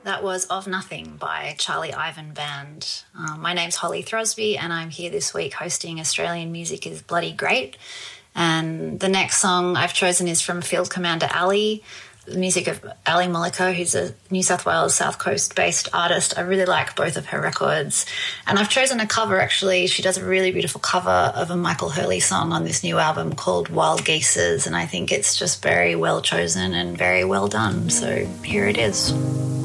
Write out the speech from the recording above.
That was Of Nothing by Charlie Ivan Band. My name's Holly Throsby, and I'm here this week hosting Australian Music is Bloody Great. And the next song I've chosen is from Field Commander Ali, the music of Ali Mollica, who's a New South Wales South Coast-based artist. I really like both of her records. And I've chosen a cover, actually. She does a really beautiful cover of a Michael Hurley song on this new album called Wild Geeses, and I think it's just very well chosen and very well done. So here it is.